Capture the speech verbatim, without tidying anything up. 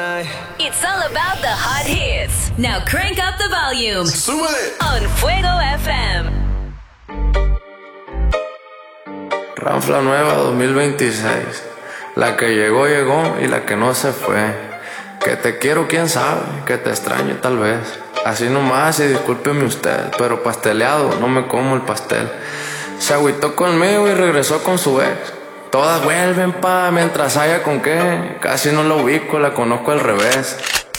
It's all about the hot hits. Now crank up the volume. ¡Súbele! On Fuego F M. Ranfla nueva dos mil veintiséis. La que llegó, llegó y la que no se fue. Que te quiero, quién sabe, que te extraño tal vez. Así nomás y discúlpeme usted, pero pasteleado, no me como el pastel. Se agüitó conmigo y regresó con su ex. Todas vuelven pa' mientras haya con qué. Casi no la ubico, la conozco al revés.